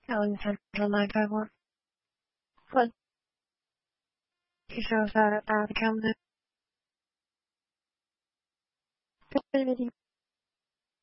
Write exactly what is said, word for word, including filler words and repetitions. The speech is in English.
Ellen Central nine five one. What? He shows that at the camera.